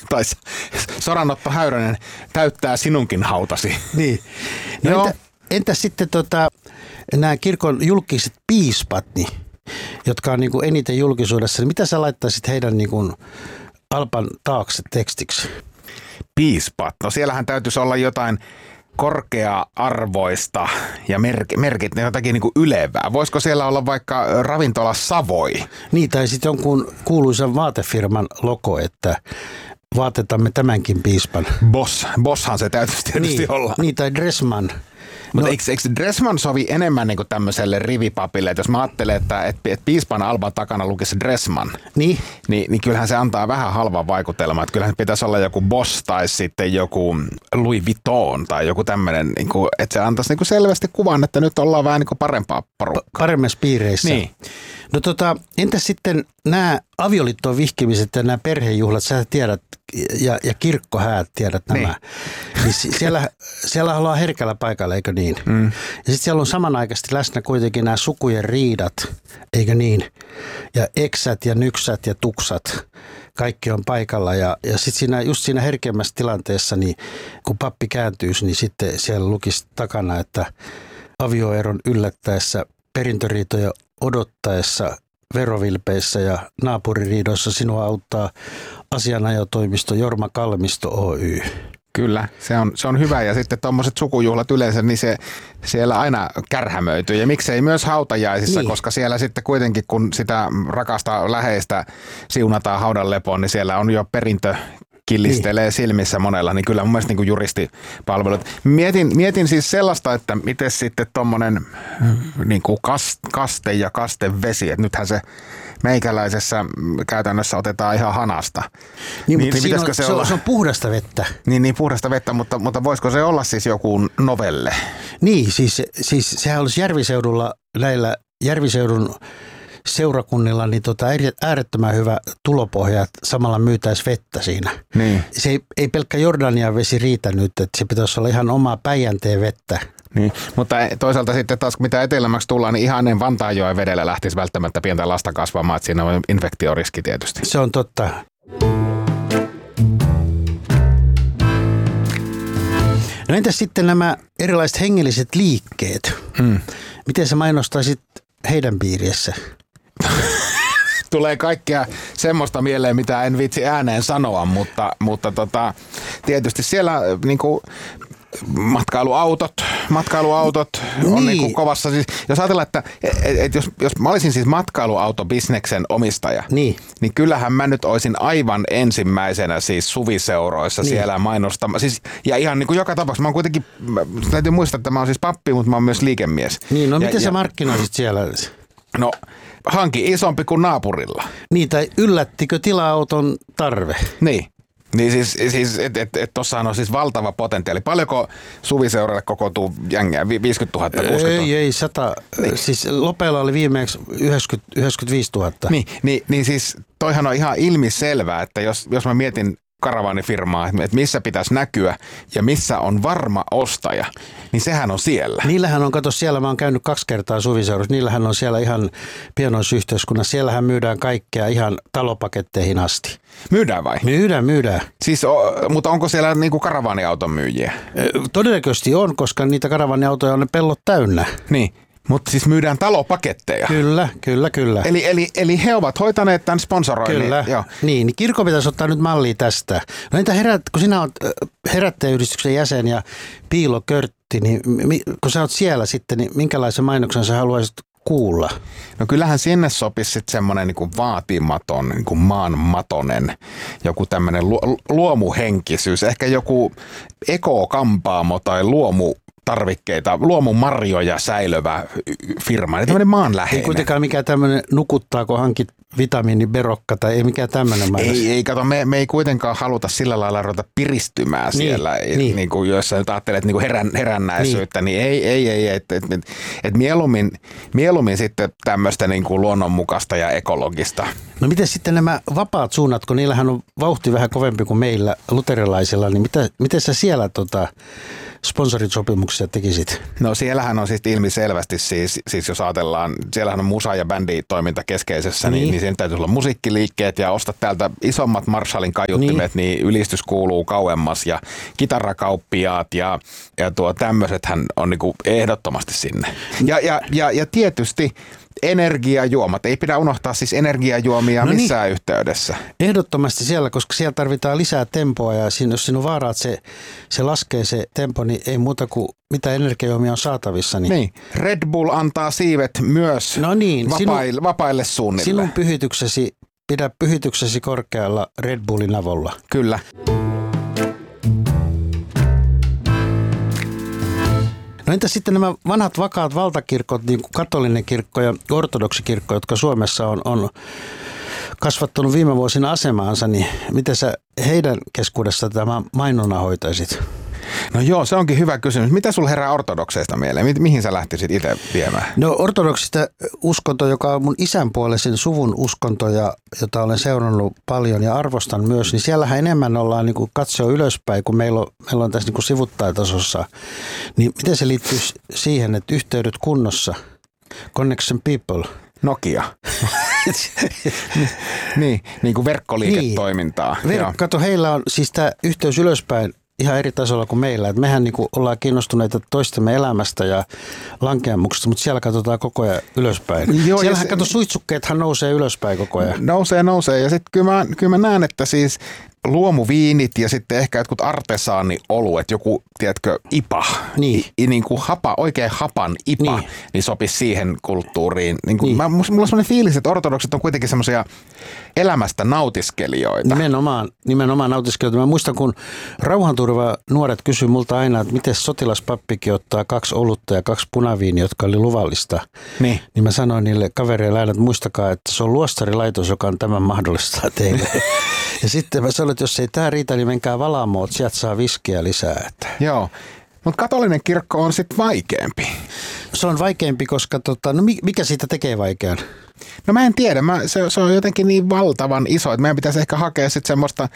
Tai Soranotto Häyränen täyttää sinunkin hautasi. Niin. No entä sitten nämä kirkon julkiset piispat, jotka on niin kuin eniten julkisuudessa, niin mitä sä laittaisit heidän niin kuin Alpan taakse tekstiksi? Piispat. No siellähän täytyisi olla jotain korkea-arvoista ja merkit, ne jotakin niin kuin ylevää. Voisiko siellä olla vaikka ravintola Savoi? Niin, tai sitten jonkun kuuluisan vaatefirman logo, että vaatetamme tämänkin piispan. Bosshan se täytyisi tietysti olla. Niin, tai Dressman. Mutta eikö Dressman sovi enemmän niin kuin tämmöiselle rivipapille, että jos mä ajattelen, että piispan Alban takana lukisi Dressman, niin kyllähän se antaa vähän halvan vaikutelman, että kyllähän pitäisi olla joku Boss tai sitten joku Louis Vuitton tai joku tämmöinen, niin kuin, että se antaisi niin kuin selvästi kuvan, että nyt ollaan vähän niin kuin parempaa porukkaa. Paremmassa piireissä. Niin. No entäs sitten nämä avioliittoon vihkimiset ja nämä perhejuhlat, sä tiedät, ja kirkkohäät tiedät nämä. Niin siellä ollaan herkällä paikalla, eikö niin? Ja sitten siellä on samanaikaisesti läsnä kuitenkin nämä sukujen riidat, eikö niin? Ja eksät ja nyksät ja tuksat, kaikki on paikalla. Ja sitten just siinä herkemmässä tilanteessa, niin kun pappi kääntyisi, niin sitten siellä lukisi takana, että avioeron yllättäessä, perintöriitoja odottaessa, verovilpeissä ja naapuririidoissa sinua auttaa asianajotoimisto Jorma Kalmisto Oy. Kyllä, se on hyvä ja sitten tuommoiset sukujuhlat yleensä, niin se siellä aina kärhämöityy ja miksei myös hautajaisissa, koska siellä sitten kuitenkin kun sitä rakasta läheistä siunataan haudan lepoon, niin siellä on jo perintö killistelee silmissä monella, niin kyllä mun mielestä niin kuin juristipalvelut. Mietin siis sellaista, että miten sitten tommonen niin kuin kaste ja kastevesi, että nythän se meikäläisessä käytännössä otetaan ihan hanasta. Niin mutta se on puhdasta vettä. Niin puhdasta vettä, mutta voisiko se olla siis joku novelle? Niin, siis sehän olisi Järviseudulla näillä Järviseudun seurakunnilla niin äärettömän hyvä tulopohja, että samalla myytäisi vettä siinä. Niin. Se ei pelkkä Jordanian vesi riitä nyt, että se pitäisi olla ihan omaa Päijänteen vettä. Niin, mutta toisaalta sitten taas mitä etelämmäksi tullaan, niin ihan ennen Vantaanjoen vedellä lähtisi välttämättä pientä lasta kasvamaan, että siinä on infektioriski tietysti. Se on totta. No entäs sitten nämä erilaiset hengelliset liikkeet? Miten sä mainostaisit heidän piirissä? Tulee kaikkea semmoista mieleen, mitä en vitsi ääneen sanoa, mutta tietysti siellä niinku matkailuautot on niinku kovassa. Siis, jos ajatellaan, että jos mä olisin siis matkailuautobisneksen omistaja, niin kyllähän mä nyt olisin aivan ensimmäisenä siis suviseuroissa siellä mainostamaan. Siis, ja ihan niin kuin joka tapauksessa. Mä oon kuitenkin, täytyy muistaa, että mä oon siis pappi, mutta mä oon myös liikemies. Niin, no miten sä markkinoisit siellä? No, hanki isompi kuin naapurilla. Niin, tai yllättikö tila-auton tarve? Niin siis tossahan on siis valtava potentiaali. Paljonko suviseuralle kokoutuu jängeä? 50 000, 60 000? Ei, 100. Niin. Siis Lopeella oli viimeksi 95 000. Niin siis toihan on ihan ilmiselvää, että jos mä mietin karavaanifirmaa, että missä pitäisi näkyä ja missä on varma ostaja, niin sehän on siellä. Niillähän on, kato siellä, mä oon käynyt 2 kertaa suviseurassa, niillähän on siellä ihan pienoisyhteiskunnassa, siellähän myydään kaikkea ihan talopaketteihin asti. Myydään vai? Myydään. Siis, mutta onko siellä niinku karavaaniauton myyjiä? Todennäköisesti on, koska niitä karavaaniautoja on ne pellot täynnä. Niin. Mutta siis myydään talopaketteja. Kyllä. Eli he ovat hoitaneet tämän sponsoroinnin. Kyllä. Joo. Niin kirkko pitäisi ottaa nyt mallia tästä. No entä kun sinä olet herättäjäyhdistyksen jäsen ja piilokörtti, niin kun sä oot siellä sitten, niin minkälaisen mainoksen sä haluaisit kuulla? No kyllähän sinne sopisi sitten semmoinen niinku vaatimaton, niinku maanmatonen, joku tämmöinen luomuhenkisyys. Ehkä joku ekokampaamo tai luomutarvikkeita, luomumarjoja säilövä firma, eli tämmöinen maanläheinen. Ei kuitenkaan mikään tämmöinen nukuttaako hankit vitamiiniberokka tai ei mikään tämmöinen mainos. Ei kato, me ei kuitenkaan haluta sillä lailla ruveta piristymään siellä, niin kuin jos sä nyt ajattelet niin kuin herännäisyyttä, niin ei, että mieluummin sitten tämmöistä niin kuin luonnonmukaista ja ekologista. No miten sitten nämä vapaat suunnat, kun niillähän on vauhti vähän kovempi kuin meillä luterilaisilla, niin miten sä siellä sponsorisopimuksia tekisit? No siellähän on siis ilmiselvästi siis jos ajatellaan, siellähän on musa- ja bänditoiminta keskeisessä, niin siinä täytyy olla musiikkiliikkeet ja ostaa täältä isommat Marshallin kaiuttimet, niin ylistys kuuluu kauemmas ja kitarakauppiaat ja tämmöisethän on niinku ehdottomasti sinne. Ja tietysti energiajuomat. Ei pidä unohtaa siis energiajuomia missään yhteydessä. Ehdottomasti siellä, koska siellä tarvitaan lisää tempoa ja jos siinä on vaara, että se laskee se tempo, niin ei muuta kuin mitä energiajuomia on saatavissa. Niin. Red Bull antaa siivet myös vapaille suunnille. Sinun pidä pyhityksesi korkealla Red Bullin avulla. Kyllä. No entä sitten nämä vanhat vakaat valtakirkot, niin kuin katolinen kirkko ja ortodoksikirkko, jotka Suomessa on kasvattanut viime vuosina asemaansa, niin miten sä heidän keskuudessa tämä mainonnan hoitaisit? No joo, se onkin hyvä kysymys. Mitä sulla herää ortodokseista mieleen? Mihin sä lähtisit itse viemään? No ortodoksista uskonto, joka on mun isänpuolisen suvun uskonto, jota olen seurannut paljon ja arvostan myös, niin siellähän enemmän ollaan niin kuin katsoa ylöspäin, kun meillä on tässä niin kuin sivuttajatasossa. Niin miten se liittyy siihen, että yhteydet kunnossa? Connection people. Nokia. niin kuin verkkoliiketoimintaa. Kato, heillä on siis tämä yhteys ylöspäin ihan eri tasolla kuin meillä. Et mehän niinku ollaan kiinnostuneita toistemme elämästä ja lankeamuksesta, mutta siellä katsotaan koko ajan ylöspäin. Joo, siellähän suitsukkeethan nousee ylöspäin koko ajan. Nousee. Ja sitten kyllä mä näen, että siis luomuviinit ja sitten ehkä jotkut artesaanioluet, joku, tiedätkö, IPA, niin kuin oikein hapan IPA, niin sopisi siihen kulttuuriin. Mulla on sellainen fiilis, että ortodokset on kuitenkin semmoisia elämästä nautiskelijoita. Nimenomaan nautiskelijoita. Mä muistan, kun rauhanturva nuoret kysyi multa aina, että miten sotilaspappikin ottaa 2 olutta ja 2 punaviiniä, jotka oli luvallista. Niin mä sanoin niille kavereille aina, että muistakaa, että se on luostarilaitos, joka on tämän mahdollistaa teille. Ja sitten mä sanoin, että jos ei tämä riitä, niin menkää Valaamoon, että sieltä saa viskiä lisää. Joo, mutta katolinen kirkko on sitten vaikeampi. Se on vaikeampi, koska mikä siitä tekee vaikean? No mä en tiedä, se on jotenkin niin valtavan iso, että meidän pitäisi ehkä hakea sitten semmoista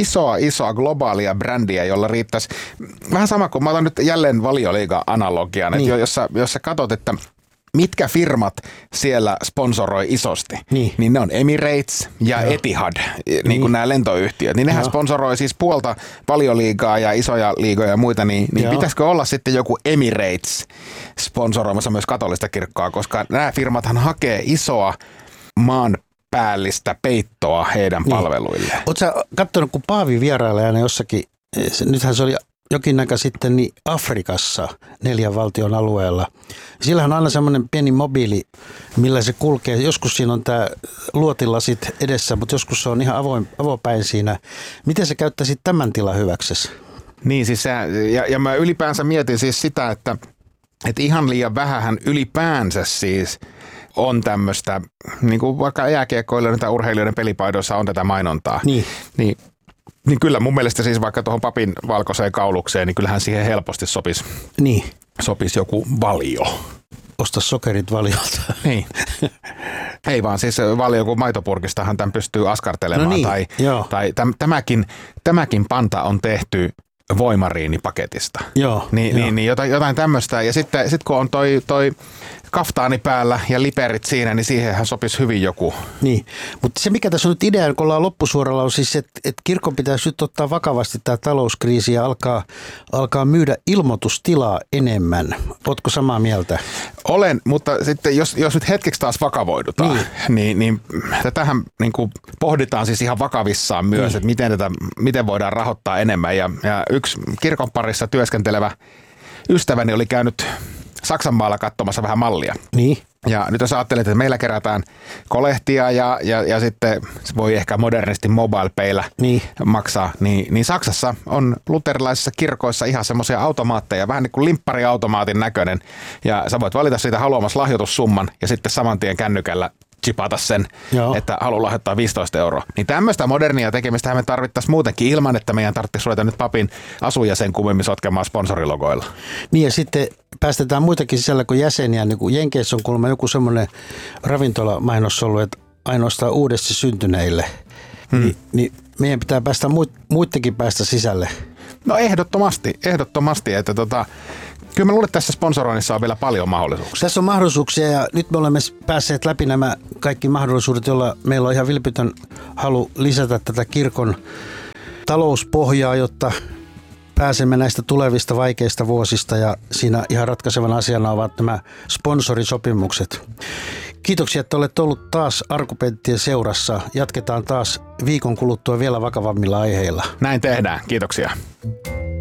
isoa globaalia brändiä, jolla riittäisi. Vähän sama kuin mä otan nyt jälleen Valioliiga-analogian, että jos sä katot, että mitkä firmat siellä sponsoroi isosti, niin ne on Emirates ja Etihad, niin kuin nämä lentoyhtiöt. Niin nehän sponsoroi siis puolta Valioliigaa ja isoja liigoja ja muita, niin pitäisikö olla sitten joku Emirates sponsoroimassa myös katolista kirkkoa, koska nämä firmathan hakee isoa maanpäällistä peittoa heidän palveluille. Oletko sä katsonut, kun Paavi vierailee aina jossakin, nythän se oli jokin aika sitten niin Afrikassa 4 valtion alueella. Sillähän on aina semmoinen pieni mobiili, millä se kulkee. Joskus siinä on tämä luotilasit edessä, mutta joskus se on ihan avopäin siinä. Miten sä käyttäisit tämän tilan hyväksesi? Niin siis ja mä ylipäänsä mietin siis sitä, että ihan liian vähähän ylipäänsä siis on tämmöistä, niin kuin vaikka jääkiekkoilijoiden tai urheilijoiden pelipaidoissa on tätä mainontaa. Niin kyllä mun mielestä siis vaikka tuohon papin valkoiseen kaulukseen, niin kyllähän siihen helposti sopisi joku Valio. Osta sokerit Valiolta. Niin. Ei vaan siis Valio, kun maitopurkistahan tämän pystyy askartelemaan. Tai tämäkin panta on tehty voimariinipaketista. Niin jotain tämmöistä. Ja sitten kun on toi kaftaani päällä ja liperit siinä, niin siihenhän sopisi hyvin joku. Niin, mutta se mikä tässä on nyt idea, kun ollaan loppusuoralla, on siis, että kirkon pitäisi nyt ottaa vakavasti tämä talouskriisi ja alkaa myydä ilmoitustilaa enemmän. Ootko samaa mieltä? Olen, mutta sitten jos nyt hetkeksi taas vakavoidutaan, niin tätähän niin kuin pohditaan siis ihan vakavissaan myös, että miten voidaan rahoittaa enemmän. Ja yksi kirkon parissa työskentelevä ystäväni oli käynyt Saksanmaalla katsomassa vähän mallia. Niin. Ja nyt jos ajattelet, että meillä kerätään kolehtia ja sitten se voi ehkä modernisti MobilePaylla maksaa, niin Saksassa on luterilaisissa kirkoissa ihan semmoisia automaatteja, vähän niin kuin limppariautomaatin näköinen. Ja sä voit valita siitä haluamassa lahjoitussumman ja sitten saman tien kännykällä chipata sen, että haluaa lahjoittaa 15 €. Niin tämmöistä modernia tekemistä me tarvittaisiin muutenkin ilman, että meidän tarvitsisi ruveta nyt papin asuja sen kummemmin sotkemaan sponsorilogoilla. Niin ja sitten päästetään muitakin sisällä kuin jäseniä. Niin kuin Jenkeissä on kuulemma joku semmoinen ravintolamainos ollut, että ainoastaan uudesti syntyneille. Niin meidän pitää päästä muittenkin päästä sisälle. No ehdottomasti, että kyllä mä luulen, että tässä sponsoroinnissa on vielä paljon mahdollisuuksia. Tässä on mahdollisuuksia ja nyt me olemme päässeet läpi nämä kaikki mahdollisuudet, joilla meillä on ihan vilpitön halu lisätä tätä kirkon talouspohjaa, jotta pääsemme näistä tulevista vaikeista vuosista ja siinä ihan ratkaisevana asiana ovat nämä sponsorisopimukset. Kiitoksia, että olette ollut taas Argumenttien seurassa. Jatketaan taas viikon kuluttua vielä vakavammilla aiheilla. Näin tehdään. Kiitoksia.